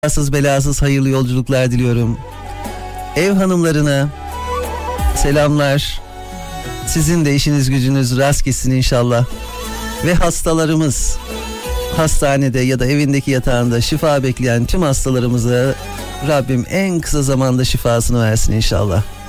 kazasız belasız hayırlı yolculuklar diliyorum. Ev hanımlarına selamlar. Sizin de işiniz gücünüz rast gitsin inşallah. Ve hastalarımız, hastanede ya da evindeki yatağında şifa bekleyen tüm hastalarımıza Rabbim en kısa zamanda şifasını versin inşallah.